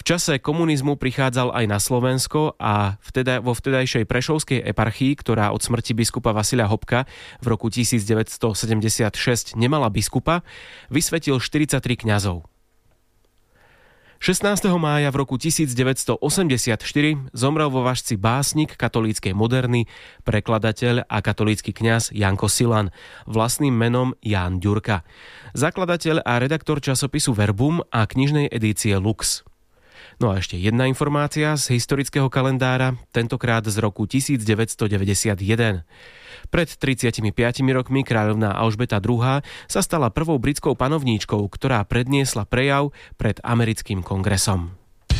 V čase komunizmu prichádzal aj na Slovensko a vo vtedajšej Prešovskej eparchii, ktorá od smrti biskupa Vasilia Hopka v roku 1976 nemala biskupa, vysvetil 43 kňazov. 16. mája v roku 1984 zomrel vo Važci básnik katolíckej moderny, prekladateľ a katolícky kňaz Janko Silan, vlastným menom Ján Ďurka, zakladateľ a redaktor časopisu Verbum a knižnej edície Lux. No a ešte jedna informácia z historického kalendára, tentokrát z roku 1991. Pred 35 rokmi kráľovná Alžbeta II. Sa stala prvou britskou panovníčkou, ktorá predniesla prejav pred americkým kongresom.